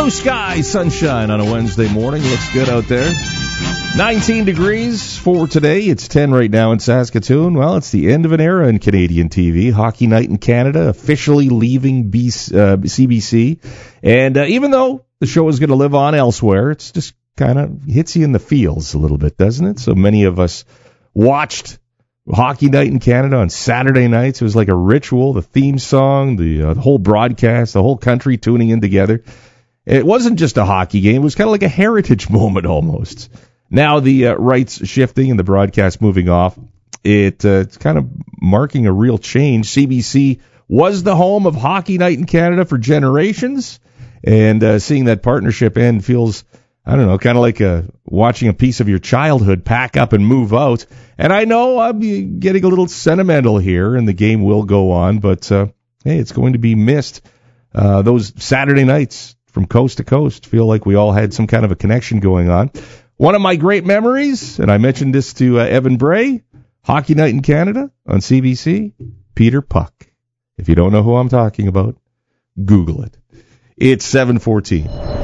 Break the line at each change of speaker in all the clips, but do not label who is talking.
Blue sky, sunshine on a Wednesday morning. Looks good out there. 19 degrees for today. It's 10 right now in Saskatoon. Well, it's the end of an era in Canadian TV. Hockey Night in Canada officially leaving CBC. And even though the show is going to live on elsewhere, it's just kind of hits you in the feels a little bit, doesn't it? So many of us watched Hockey Night in Canada on Saturday nights. It was like a ritual, the theme song, the whole broadcast, the whole country tuning in together. It wasn't just a hockey game. It was kind of like a heritage moment almost. Now the rights shifting and the broadcast moving off, it's kind of marking a real change. CBC was the home of Hockey Night in Canada for generations, and seeing that partnership end feels, I don't know, kind of like watching a piece of your childhood pack up and move out. And I know I'm getting a little sentimental here, and the game will go on, but hey, it's going to be missed. Those Saturday nights from coast to coast feel like we all had some kind of a connection going on. One of my great memories, and I mentioned this to Evan Bray, Hockey Night in Canada on CBC, Peter Puck. If you don't know who I'm talking about, Google it. It's 7:14.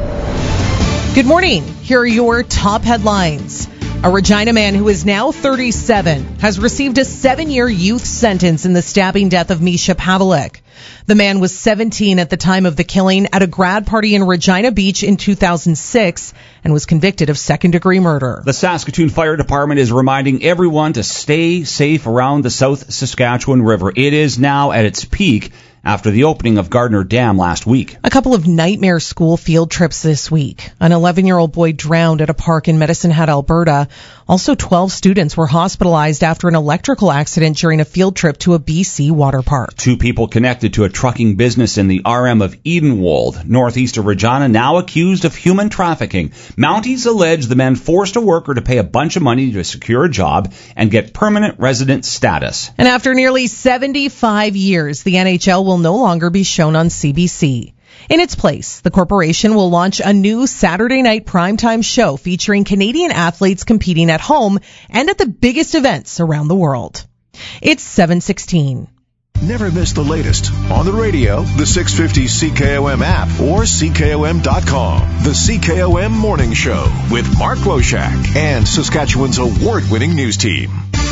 Good morning. Here are your top headlines. A Regina man who is now 37 has received a 7-year youth sentence in the stabbing death of Misha Pavlik. The man was 17 at the time of the killing at a grad party in Regina Beach in 2006 and was convicted of second-degree murder.
The Saskatoon Fire Department is reminding everyone to stay safe around the South Saskatchewan River. It is now at its peak after the opening of Gardner Dam last week.
A couple of nightmare school field trips this week. An 11-year-old boy drowned at a park in Medicine Hat, Alberta. Also, 12 students were hospitalized after an electrical accident during a field trip to a BC water park.
2 people connected to a trucking business in the RM of Edenwold, northeast of Regina, now accused of human trafficking. Mounties allege the men forced a worker to pay a bunch of money to secure a job and get permanent resident status.
And after nearly 75 years, the NHL will no longer be shown on CBC. In its place, the corporation will launch a new Saturday night primetime show featuring Canadian athletes competing at home and at the biggest events around the world. It's 7:16.
Never miss the latest on the radio, the 650 CKOM app, or CKOM.com. The CKOM Morning Show with Mark Loshak and Saskatchewan's award-winning news team.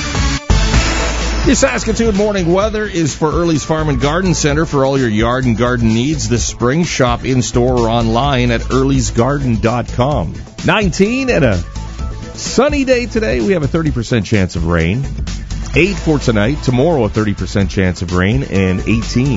Your Saskatoon morning weather is for Early's Farm and Garden Center for all your yard and garden needs this spring. Shop in-store or online at earlysgarden.com. 19 and a sunny day today. We have a 30% chance of rain. 8 for tonight. Tomorrow, a 30% chance of rain, and 18.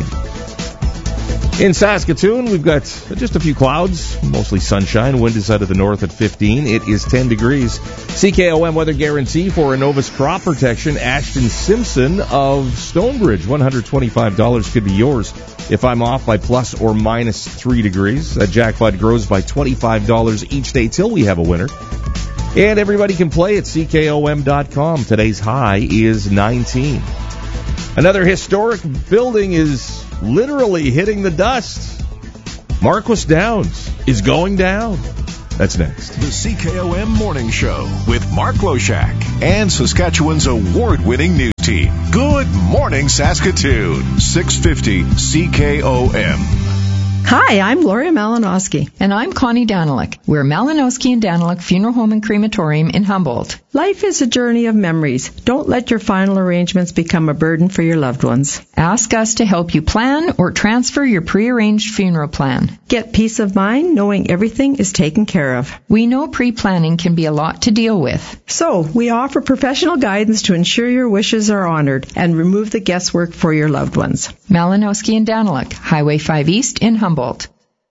In Saskatoon, we've got just a few clouds, mostly sunshine. Wind is out of the north at 15. It is 10 degrees. CKOM weather guarantee for Innovus Crop Protection. Ashton Simpson of Stonebridge. $125 could be yours if I'm off by plus or minus 3 degrees. That jackpot grows by $25 each day till we have a winner. And everybody can play at CKOM.com. Today's high is 19. Another historic building is literally hitting the dust. Marquis Downs is going down. That's next.
The CKOM Morning Show with Mark Loshak and Saskatchewan's award-winning news team. Good morning, Saskatoon. 650 CKOM.
Hi, I'm Gloria Malinowski.
And I'm Connie Danilick. We're Malinowski and Danilick Funeral Home and Crematorium in Humboldt.
Life is a journey of memories. Don't let your final arrangements become a burden for your loved ones.
Ask us to help you plan or transfer your prearranged funeral plan.
Get peace of mind knowing everything is taken care of.
We know pre-planning can be a lot to deal with.
So, we offer professional guidance to ensure your wishes are honored and remove the guesswork for your loved ones.
Malinowski and Danilick, Highway 5 East in Humboldt.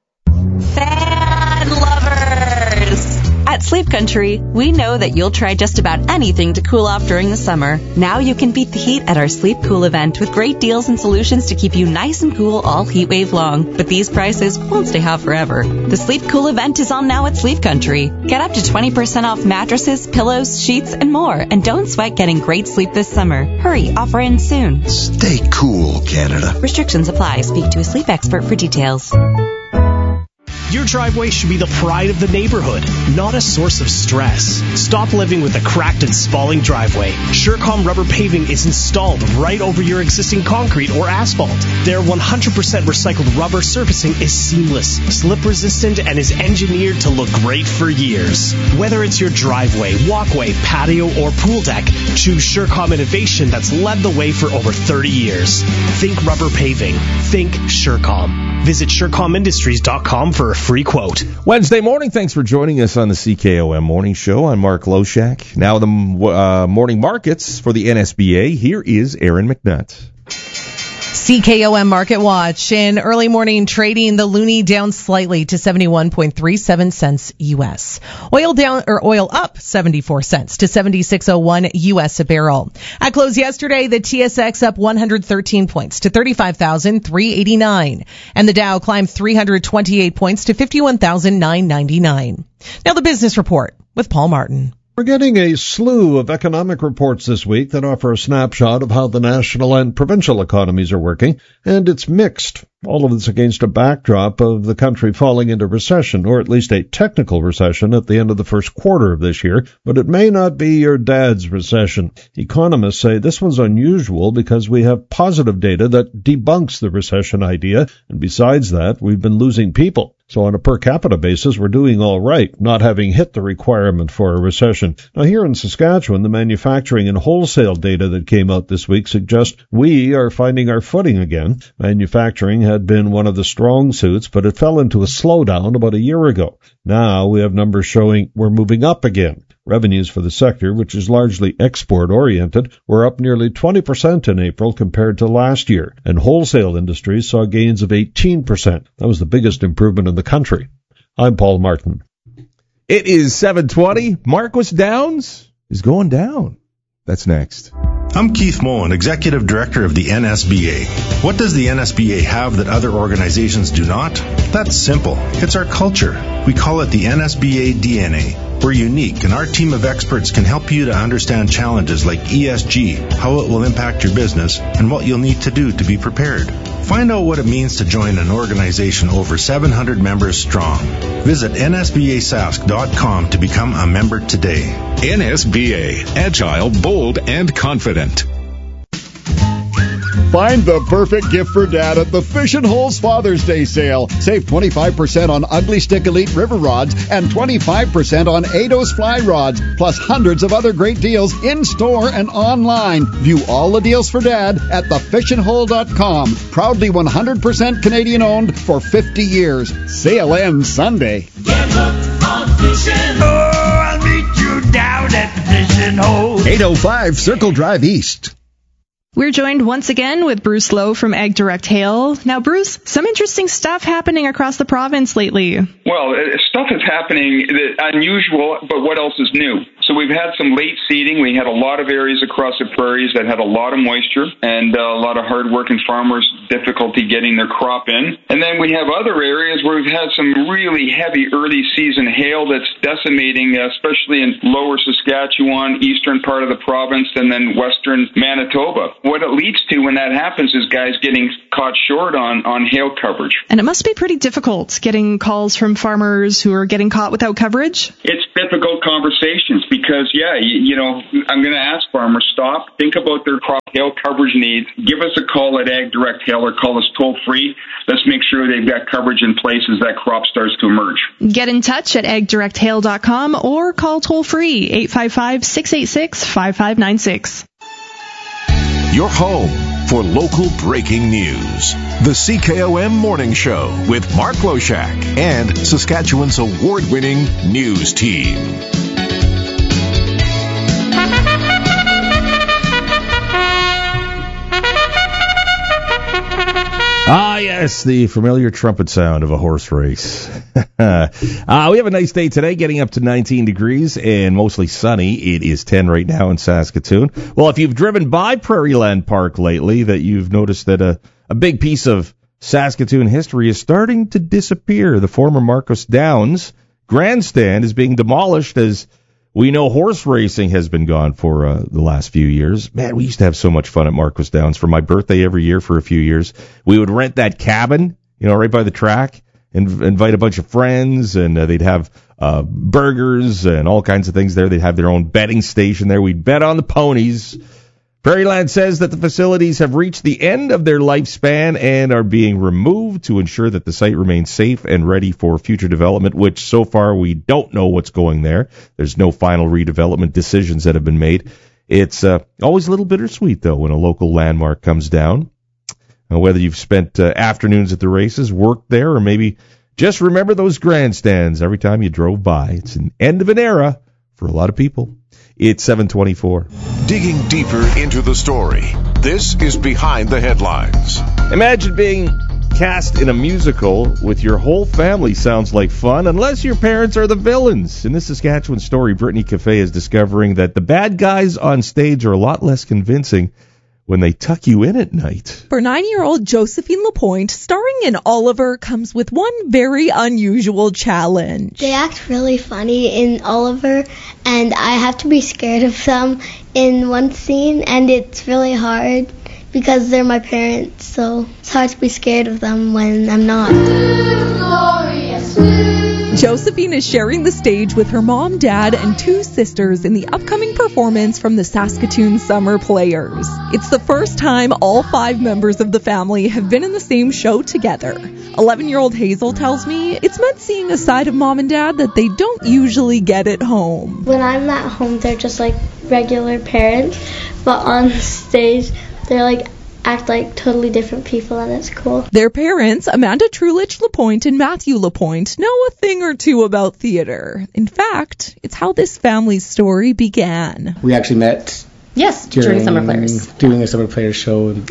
Fan lovers! At Sleep Country, we know that you'll try just about anything to cool off during the summer. Now you can beat the heat at our Sleep Cool event with great deals and solutions to keep you nice and cool all heat wave long. But these prices won't stay hot forever. The Sleep Cool event is on now at Sleep Country. Get up to 20% off mattresses, pillows, sheets, and more. And don't sweat getting great sleep this summer. Hurry, offer ends soon.
Stay cool, Canada.
Restrictions apply. Speak to a sleep expert for details.
Your driveway should be the pride of the neighborhood, not a source of stress. Stop living with a cracked and spalling driveway. Surecom rubber paving is installed right over your existing concrete or asphalt. Their 100% recycled rubber surfacing is seamless, slip resistant, and is engineered to look great for years. Whether it's your driveway, walkway, patio, or pool deck, choose Surecom innovation that's led the way for over 30 years. Think rubber paving. Think Surecom. Visit SurecomIndustries.com for a free quote.
Wednesday morning, thanks for joining us on the CKOM Morning Show. I'm Mark Loshak. Now the morning markets for the NSBA. Here is Aaron McNutt.
CKOM Market Watch. In early morning trading, the loonie down slightly to 71.37 cents U.S. Oil up 74 cents to 76.01 U.S. a barrel. At close yesterday, the TSX up 113 points to 35,389, and the Dow climbed 328 points to 51,999. Now the business report with Paul Martin.
We're getting a slew of economic reports this week that offer a snapshot of how the national and provincial economies are working, and it's mixed. All of this against a backdrop of the country falling into recession, or at least a technical recession at the end of the first quarter of this year, but it may not be your dad's recession. Economists say this one's unusual because we have positive data that debunks the recession idea, and besides that, we've been losing people. So on a per capita basis, we're doing all right, not having hit the requirement for a recession. Now here in Saskatchewan, the manufacturing and wholesale data that came out this week suggests we are finding our footing again. Manufacturing had been one of the strong suits, but it fell into a slowdown about a year ago. Now we have numbers showing we're moving up again. Revenues for the sector, which is largely export-oriented, were up nearly 20% in April compared to last year, and wholesale industries saw gains of 18%. That was the biggest improvement in the country. I'm Paul Martin.
It is 7:20. Marquis Downs is going down. That's next.
I'm Keith Mullen, Executive Director of the NSBA. What does the NSBA have that other organizations do not? That's simple. It's our culture. We call it the NSBA DNA. We're unique, and our team of experts can help you to understand challenges like ESG, how it will impact your business, and what you'll need to do to be prepared. Find out what it means to join an organization over 700 members strong. Visit nsbasask.com to become a member today.
NSBA, agile, bold, and confident.
Find the perfect gift for Dad at the Fish and Holes Father's Day sale. Save 25% on Ugly Stick Elite River Rods and 25% on Eidos Fly Rods, plus hundreds of other great deals in-store and online. View all the deals for Dad at thefishandhole.com. Proudly 100% Canadian-owned for 50 years. Sale ends Sunday.
Get hooked on fishing. Oh, I'll meet you down at the Fishing Hole.
805 Circle Drive East.
We're joined once again with Bruce Lowe from Ag Direct Hail. Now, Bruce, some interesting stuff happening across the province lately.
Well, stuff is happening unusual, but what else is new? So we've had some late seeding. We had a lot of areas across the prairies that had a lot of moisture and a lot of hard-working farmers, difficulty getting their crop in. And then we have other areas where we've had some really heavy early season hail that's decimating, especially in lower Saskatchewan, eastern part of the province, and then western Manitoba. What it leads to when that happens is guys getting caught short on hail coverage.
And it must be pretty difficult getting calls from farmers who are getting caught without coverage.
It's difficult conversations because, I'm going to ask farmers, stop, think about their crop hail coverage needs. Give us a call at Ag Direct Hail or call us toll free. Let's make sure they've got coverage in place as that crop starts to emerge.
Get in touch at agdirecthail.com or call toll free 855-686-5596.
Your home for local breaking news. The CKOM Morning Show with Mark Loshak and Saskatchewan's award-winning news team.
Ah, yes, the familiar trumpet sound of a horse race. We have a nice day today, getting up to 19 degrees and mostly sunny. It is 10 right now in Saskatoon. Well, if you've driven by Prairieland Park lately, that you've noticed that a big piece of Saskatoon history is starting to disappear. The former Marquis Downs grandstand is being demolished as we know horse racing has been gone for the last few years. Man, we used to have so much fun at Marquis Downs for my birthday every year for a few years. We would rent that cabin, right by the track, invite a bunch of friends, and they'd have burgers and all kinds of things there. They'd have their own betting station there. We'd bet on the ponies. Prairieland says that the facilities have reached the end of their lifespan and are being removed to ensure that the site remains safe and ready for future development, which so far we don't know what's going there. There's no final redevelopment decisions that have been made. It's always a little bittersweet, though, when a local landmark comes down. Whether you've spent afternoons at the races, worked there, or maybe just remember those grandstands every time you drove by. It's an end of an era for a lot of people. It's 7:24.
Digging deeper into the story, this is Behind the Headlines.
Imagine being cast in a musical with your whole family. Sounds like fun, unless your parents are the villains. In this Saskatchewan story, Brittany Cafe is discovering that the bad guys on stage are a lot less convincing when they tuck you in at night.
For 9-year-old Josephine Lapointe, starring in Oliver comes with one very unusual challenge.
They act really funny in Oliver, and I have to be scared of them in one scene, and it's really hard because they're my parents, so it's hard to be scared of them when I'm not.
Josephine is sharing the stage with her mom, dad, and 2 sisters in the upcoming performance from the Saskatoon Summer Players. It's the first time all 5 members of the family have been in the same show together. 11-year-old Hazel tells me it's meant seeing a side of mom and dad that they don't usually get at home.
When I'm at home, they're just like regular parents, but on stage, they're act like totally different people, and it's cool.
Their parents, Amanda Trulich Lapointe and Matthew Lapointe, know a thing or two about theater. In fact, it's how this family's story began.
We actually met during Summer Players. Doing a Summer Players show in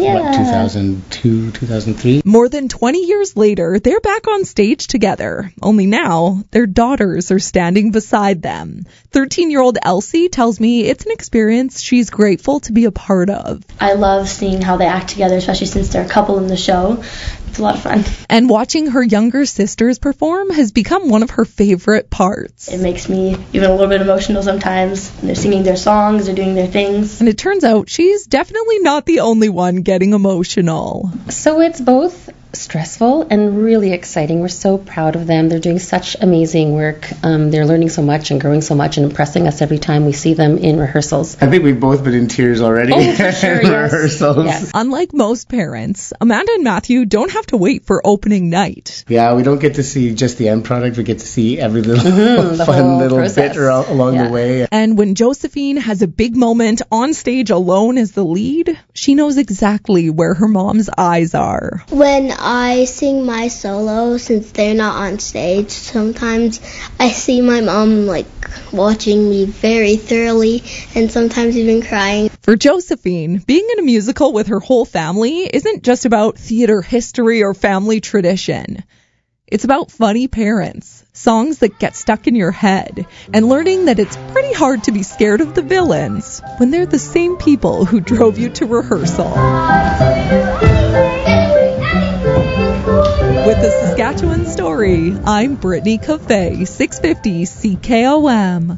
2002, 2003.
More than 20 years later, they're back on stage together. Only now, their daughters are standing beside them. 13-year-old Elsie tells me it's an experience she's grateful to be a part of.
I love seeing how they act together, especially since they're a couple in the show. It's a lot of fun.
And watching her younger sisters perform has become one of her favorite parts.
It makes me even a little bit emotional sometimes. They're singing their songs, they're doing their things.
And it turns out she's definitely not the only one getting emotional.
So it's both stressful and really exciting. We're so proud of them. They're doing such amazing work. They're learning so much and growing so much and impressing us every time we see them in rehearsals.
I think we've both been in tears already.
Oh, for sure,
in
yes.
rehearsals.
Yes.
Unlike most parents, Amanda and Matthew don't have to wait for opening night.
Yeah, we don't get to see just the end product. We get to see every little
fun
little
process.
bit along the way.
And when Josephine has a big moment on stage alone as the lead, she knows exactly where her mom's eyes are.
When I sing my solo, since they're not on stage, sometimes I see my mom watching me very thoroughly and sometimes even crying.
For Josephine, being in a musical with her whole family isn't just about theater history or family tradition. It's about funny parents, songs that get stuck in your head, and learning that it's pretty hard to be scared of the villains when they're the same people who drove you to rehearsal. With the Saskatchewan Story, I'm Brittany Cafe, 650 CKOM.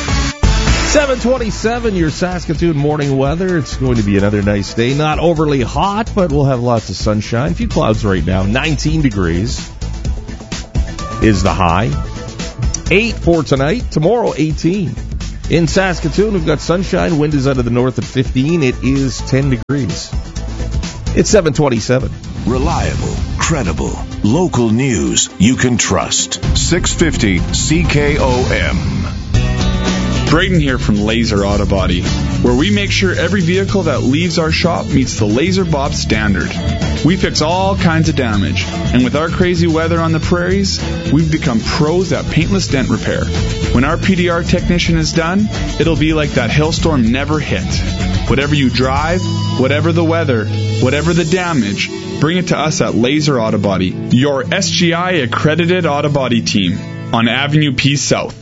7:27, your Saskatoon morning weather. It's going to be another nice day. Not overly hot, but we'll have lots of sunshine. A few clouds right now. 19 degrees is the high. 8 for tonight. Tomorrow, 18. In Saskatoon, we've got sunshine. Wind is out of the north at 15. It is 10 degrees. It's 7:27.
Reliable, credible, local news you can trust. 650 CKOM.
Braden here from Laser Auto Body, where we make sure every vehicle that leaves our shop meets the Laser Bob standard. We fix all kinds of damage, and with our crazy weather on the prairies, we've become pros at paintless dent repair. When our PDR technician is done, it'll be like that hailstorm never hit. Whatever you drive, whatever the weather, whatever the damage, bring it to us at Laser Auto Body, your SGI accredited auto body team on Avenue P South.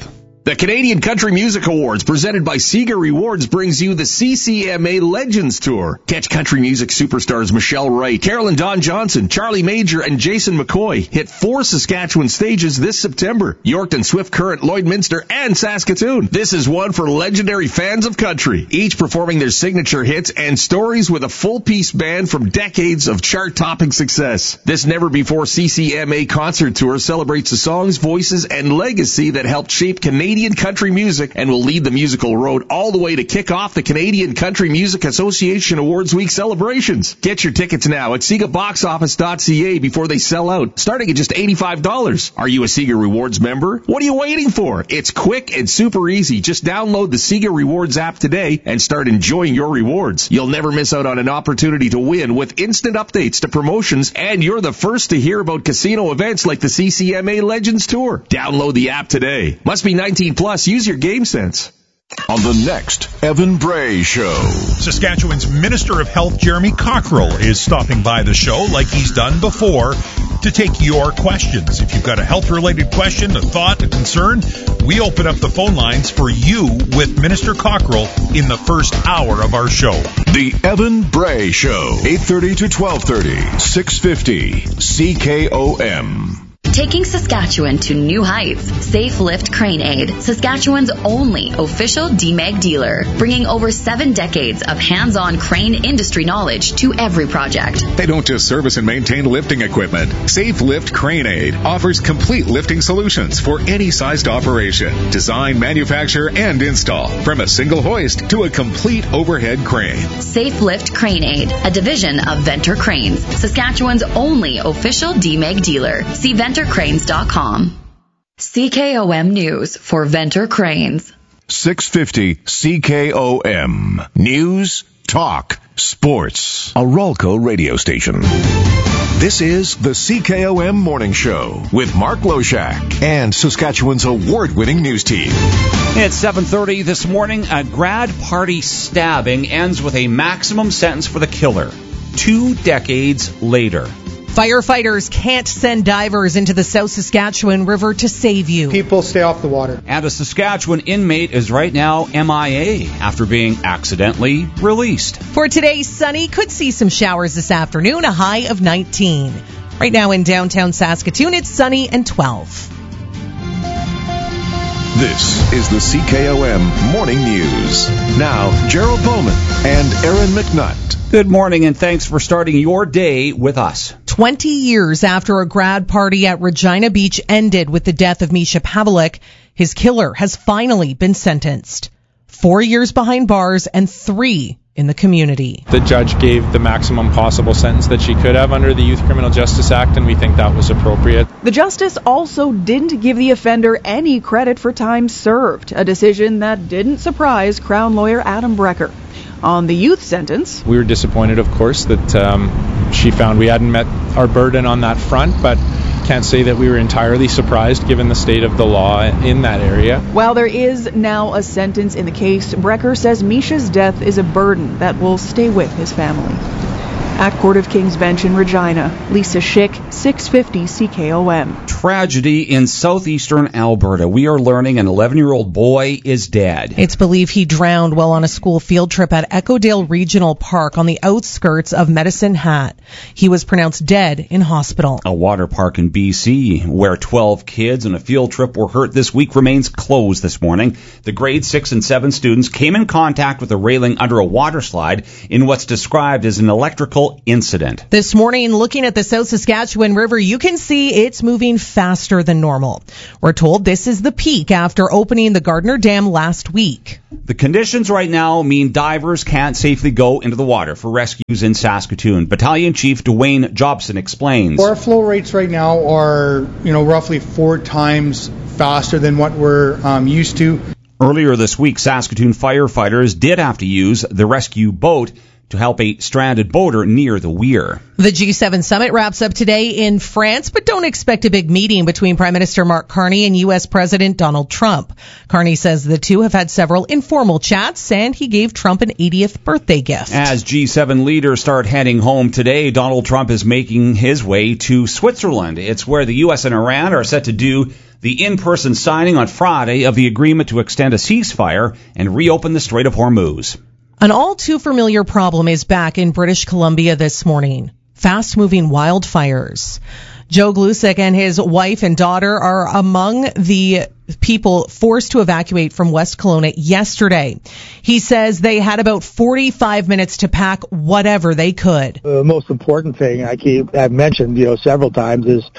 The Canadian Country Music Awards, presented by Sega Rewards, brings you the CCMA Legends Tour. Catch country music superstars Michelle Wright, Carolyn Dawn Johnson, Charlie Major, and Jason McCoy hit 4 Saskatchewan stages this September: Yorkton, Swift Current, Lloydminster, and Saskatoon. This is one for legendary fans of country, each performing their signature hits and stories with a full-piece band from decades of chart-topping success. This never-before CCMA concert tour celebrates the songs, voices, and legacy that helped shape Canadian country music and will lead the musical road all the way to kick off the Canadian Country Music Association Awards Week celebrations. Get your tickets now at SegaBoxOffice.ca before they sell out, starting at just $85. Are you a Sega Rewards member? What are you waiting for? It's quick and super easy. Just download the Sega Rewards app today and start enjoying your rewards. You'll never miss out on an opportunity to win with instant updates to promotions, and you're the first to hear about casino events like the CCMA Legends Tour. Download the app today. Must be 19 plus. Use your game sense.
On the next Evan Bray Show,
Saskatchewan's Minister of Health, Jeremy Cockrell, is stopping by the show like he's done before to take your questions. If you've got a health-related question, a thought, a concern, we open up the phone lines for you with Minister Cockrell in the first hour of our show.
The Evan Bray Show, 8:30 to 12:30, 650 CKOM.
Taking Saskatchewan to new heights. Safe Lift Crane Aid, Saskatchewan's only official DMAG dealer, bringing over 7 decades of hands-on crane industry knowledge to every project.
They don't just service and maintain lifting equipment. Safe Lift Crane Aid offers complete lifting solutions for any sized operation. Design, manufacture, and install, from a single hoist to a complete overhead crane.
Safe Lift Crane Aid, a division of Venter Cranes, Saskatchewan's only official DMAG dealer. See VenterCranes.com. CKOM News for Venter Cranes.
650 CKOM. News, talk, sports. A Ralco radio station. This is the CKOM Morning Show with Mark Loshak and Saskatchewan's award-winning news team.
It's 7:30 this morning. A grad party stabbing ends with a maximum sentence for the killer 2 decades later.
Firefighters can't send divers into the South Saskatchewan River to save you.
People stay off the water.
And a Saskatchewan inmate is right now MIA after being accidentally released.
For today, sunny, could see some showers this afternoon, a high of 19. Right now in downtown Saskatoon, it's sunny and 12.
This is the CKOM Morning News. Now, Gerald Bowman and Aaron McNutt.
Good morning, and thanks for starting your day with us.
20 years after a grad party at Regina Beach ended with the death of Misha Pavlik, his killer has finally been sentenced. 4 years behind bars and 3 in the community.
The judge gave the maximum possible sentence that she could have under the Youth Criminal Justice Act, and we think that was appropriate.
The justice also didn't give the offender any credit for time served, a decision that didn't surprise Crown lawyer Adam Brecker. On the youth sentence,
we were disappointed, of course, that she found we hadn't met our burden on that front, but can't say that we were entirely surprised given the state of the law in that area.
While there is now a sentence in the case, Brecker says Misha's death is a burden that will stay with his family. At Court of King's Bench in Regina, Lisa Schick, 650 CKOM.
Tragedy in southeastern Alberta. We are learning an 11-year-old boy is dead.
It's believed he drowned while on a school field trip at Echodale Regional Park on the outskirts of Medicine Hat. He was pronounced dead in hospital.
A water park in BC where 12 kids on a field trip were hurt this week remains closed this morning. The grade 6 and 7 students came in contact with a railing under a water slide in what's described as an electrical incident.
This morning, looking at the South Saskatchewan River, you can see it's moving faster than normal. We're told this is the peak after opening the Gardner Dam last week.
The conditions right now mean divers can't safely go into the water for rescues in Saskatoon. Battalion Chief Dwayne Jobson explains.
Our flow rates right now are, roughly 4 times faster than what we're used to.
Earlier this week, Saskatoon firefighters did have to use the rescue boat to help a stranded boater near the weir.
The G7 summit wraps up today in France, but don't expect a big meeting between Prime Minister Mark Carney and U.S. President Donald Trump. Carney says the two have had several informal chats, and he gave Trump an 80th birthday gift.
As G7 leaders start heading home today, Donald Trump is making his way to Switzerland. It's where the U.S. and Iran are set to do the in-person signing on Friday of the agreement to extend a ceasefire and reopen the Strait of Hormuz.
An all too familiar problem is back in British Columbia this morning. Fast-moving wildfires. Joe Glusick and his wife and daughter are among the people forced to evacuate from West Kelowna yesterday. He says they had about 45 minutes to pack whatever they could.
The most important thing I've mentioned, several times is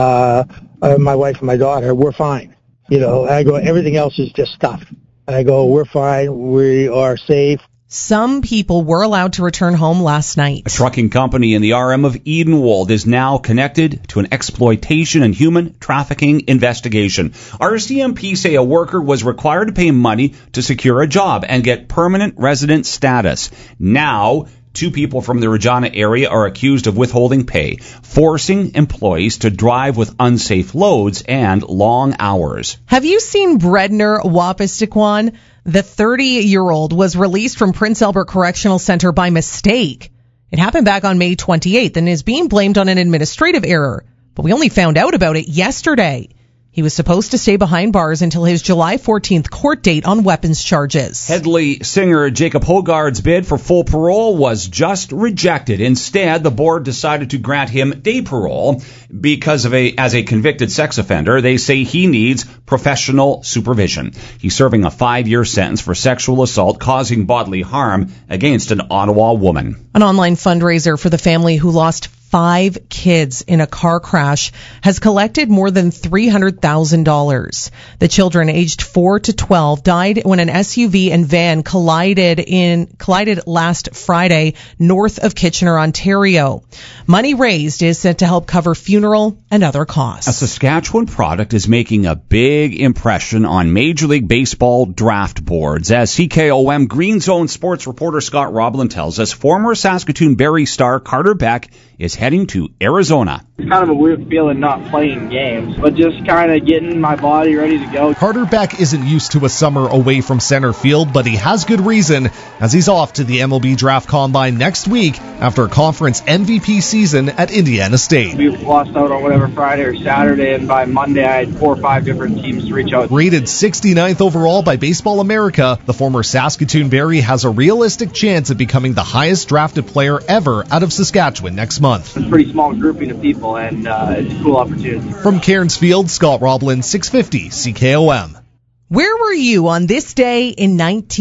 my wife and my daughter. We're fine. I go, everything else is just stuff. I go, we're fine. We are safe.
Some people were allowed to return home last night.
A trucking company in the RM of Edenwold is now connected to an exploitation and human trafficking investigation. RCMP say a worker was required to pay money to secure a job and get permanent resident status. Now, 2 people from the Regina area are accused of withholding pay, forcing employees to drive with unsafe loads and long hours.
Have you seen Bredner Wapistiquan? The 30-year-old was released from Prince Albert Correctional Center by mistake. It happened back on May 28th and is being blamed on an administrative error. But we only found out about it yesterday. He was supposed to stay behind bars until his July 14th court date on weapons charges.
Headley singer Jacob Hogard's bid for full parole was just rejected. Instead, the board decided to grant him day parole because as a convicted sex offender, they say he needs professional supervision. He's serving a 5-year sentence for sexual assault causing bodily harm against an Ottawa woman.
An online fundraiser for the family who lost 5 kids in a car crash has collected more than $300,000. The children aged 4 to 12 died when an SUV and van collided last Friday north of Kitchener, Ontario. Money raised is set to help cover funeral and other costs.
A Saskatchewan product is making a big impression on Major League Baseball draft boards. As CKOM Green Zone sports reporter Scott Roblin tells us, former Saskatoon Berry star Carter Beck is heading to Arizona.
It's kind of a weird feeling not playing games, but just kind of getting my body ready to go.
Carter Beck isn't used to a summer away from center field, but he has good reason as he's off to the MLB Draft Combine next week after a conference MVP season at Indiana State.
We lost out on whatever Friday or Saturday, and by Monday I had 4 or 5 different teams to reach out.
Rated 69th overall by Baseball America, the former Saskatoon Berry has a realistic chance of becoming the highest drafted player ever out of Saskatchewan next month.
It's a pretty small grouping of people, and it's a cool opportunity.
From Cairns Field, Scott Roblin, 650 CKOM.
Where were you on this day in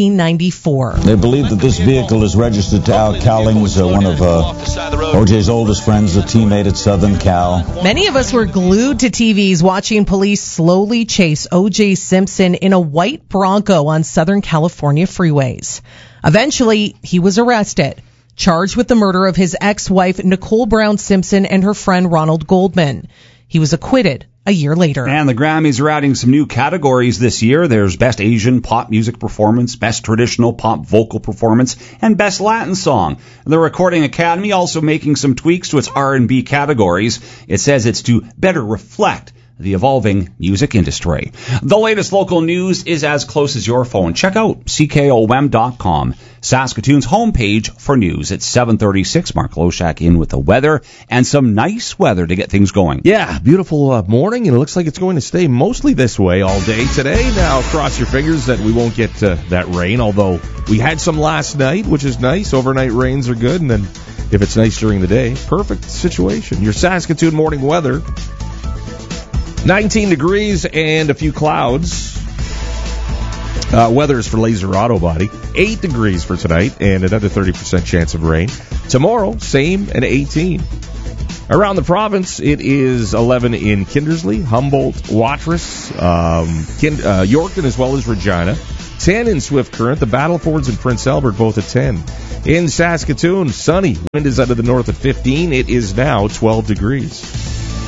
1994?
They believe that this vehicle is registered to Al Cowlings, one of OJ's oldest friends, a teammate at Southern Cal.
Many of us were glued to TVs watching police slowly chase O.J. Simpson in a white Bronco on Southern California freeways. Eventually, he was arrested, charged with the murder of his ex-wife Nicole Brown Simpson and her friend Ronald Goldman. He was acquitted a year later.
And the Grammys are adding some new categories this year. There's Best Asian Pop Music Performance, Best Traditional Pop Vocal Performance, and Best Latin Song. The Recording Academy also making some tweaks to its R&B categories. It says it's to better reflect the evolving music industry. The latest local news is as close as your phone. Check out CKOM.com, Saskatoon's homepage for news. It's 7:36. Mark Loshak in with the weather and some nice weather to get things going.
Yeah, beautiful morning, and it looks like it's going to stay mostly this way all day today. Now, cross your fingers that we won't get that rain, although we had some last night, which is nice. Overnight rains are good, and then if it's nice during the day, perfect situation. Your Saskatoon morning weather. 19 degrees and a few clouds. Weather is for Laser Auto Body. 8 degrees for tonight and another 30% chance of rain. Tomorrow, same and 18. Around the province, it is 11 in Kindersley, Humboldt, Watrous, Yorkton, as well as Regina. 10 in Swift Current. The Battlefords and Prince Albert both at 10. In Saskatoon, sunny. Wind is out of the north at 15. It is now 12 degrees.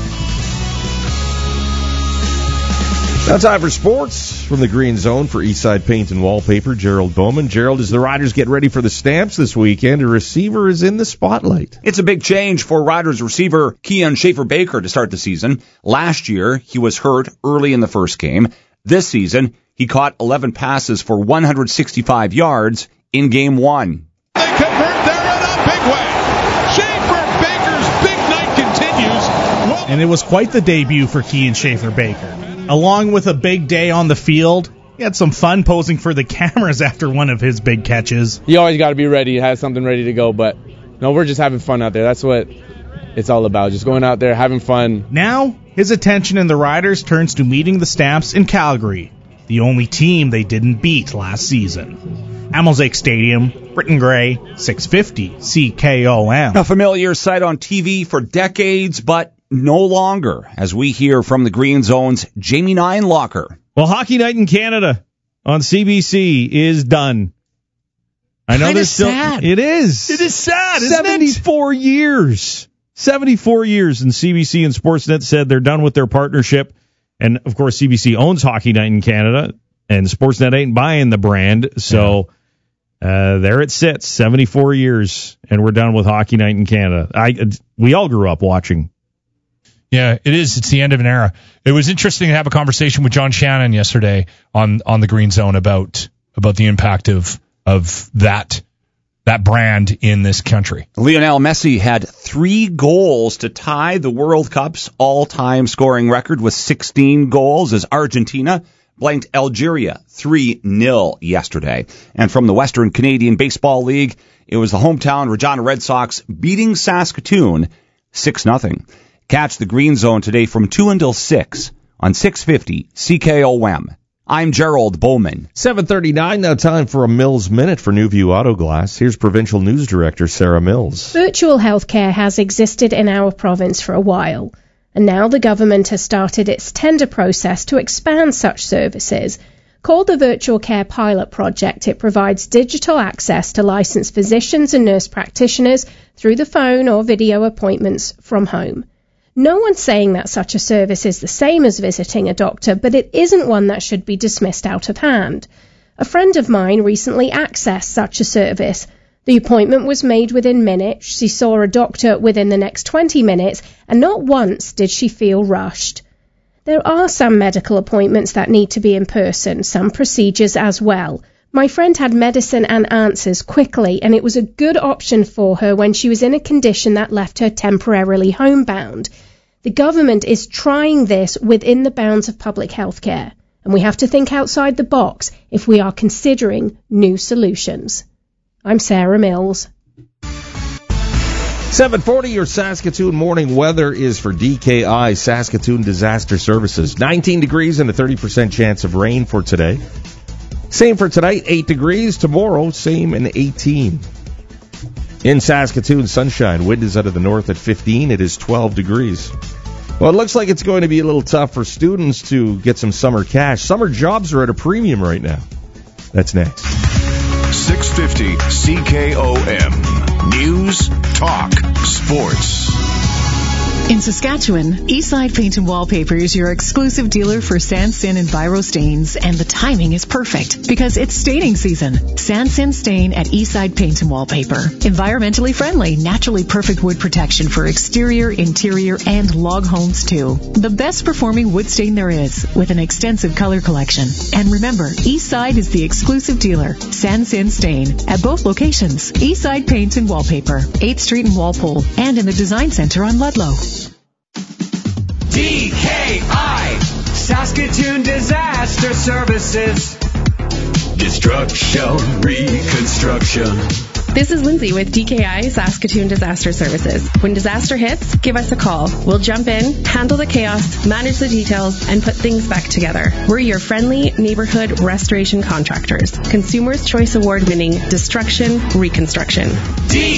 Now time for sports from the Green Zone for Eastside Paint and Wallpaper, Gerald Bowman. Gerald, as the Riders get ready for the Stamps this weekend, a receiver is in the spotlight.
It's a big change for Riders receiver Keon Schaefer-Baker to start the season. Last year, he was hurt early in the first game. This season, he caught 11 passes for 165 yards in Game 1.
They convert there in a big way. Schaefer-Baker's big night continues. Well
and it was quite the debut for Kian Schaefer-Baker. Along with a big day on the field, he had some fun posing for the cameras after one of his big catches.
You always got to be ready, have something ready to go, but no, we're just having fun out there. That's what it's all about, just going out there, having fun.
Now, his attention in the Riders turns to meeting the Stamps in Calgary, the only team they didn't beat last season. At Mosaic Stadium, Britton Gray, 650 CKOM.
A familiar sight on TV for decades, but no longer, as we hear from the Green Zone's Jamie Ninelocker.
Well, Hockey Night in Canada on CBC is done. I know this still.
Sad.
It is.
It is sad, isn't
74 years. 74 years, and CBC and Sportsnet said they're done with their partnership. And, of course, CBC owns Hockey Night in Canada, and Sportsnet ain't buying the brand. So there it sits, 74 years, and we're done with Hockey Night in Canada. We all grew up watching.
Yeah, it is. It's the end of an era. It was interesting to have a conversation with John Shannon yesterday on the Green Zone about the impact of that brand in this country.
Lionel Messi had 3 goals to tie the World Cup's all-time scoring record with 16 goals as Argentina blanked Algeria 3-0 yesterday. And from the Western Canadian Baseball League, it was the hometown Regina Red Sox beating Saskatoon 6-0. Catch the Green Zone today from 2 until 6 on 650 CKOM. I'm Gerald Bowman.
7:39, now time for a Mills Minute for Newview Auto Glass. Here's Provincial News Director Sarah Mills.
Virtual healthcare has existed in our province for a while, and now the government has started its tender process to expand such services. Called the Virtual Care Pilot Project, it provides digital access to licensed physicians and nurse practitioners through the phone or video appointments from home. No one's saying that such a service is the same as visiting a doctor, but it isn't one that should be dismissed out of hand. A friend of mine recently accessed such a service. The appointment was made within minutes. She saw a doctor within the next 20 minutes, and not once did she feel rushed. There are some medical appointments that need to be in person, some procedures as well. My friend had medicine and answers quickly, and it was a good option for her when she was in a condition that left her temporarily homebound. The government is trying this within the bounds of public health care, and we have to think outside the box if we are considering new solutions. I'm Sarah Mills.
7:40, your Saskatoon morning weather is for DKI, Saskatoon Disaster Services. 19 degrees and a 30% chance of rain for today. Same for tonight, 8 degrees. Tomorrow, same and 18. In Saskatoon, sunshine. Wind is out of the north at 15. It is 12 degrees. Well, it looks like it's going to be a little tough for students to get some summer cash. Summer jobs are at a premium right now. That's next.
650 CKOM. News, talk, sports.
In Saskatchewan, Eastside Paint and Wallpaper is your exclusive dealer for Sansin and Biro stains, and the timing is perfect because it's staining season. Sansin Stain at Eastside Paint and Wallpaper. Environmentally friendly, naturally perfect wood protection for exterior, interior, and log homes too. The best performing wood stain there is with an extensive color collection. And remember, Eastside is the exclusive dealer, Sansin Stain, at both locations. Eastside Paint and Wallpaper, 8th Street in Walpole, and in the Design Center on Ludlow.
DKI, Saskatoon Disaster Services. Destruction, reconstruction.
This is Lindsay with DKI Saskatoon Disaster Services. When disaster hits, give us a call. We'll jump in, handle the chaos, manage the details, and put things back together. We're your friendly neighborhood restoration contractors. Consumers' Choice Award winning Destruction Reconstruction.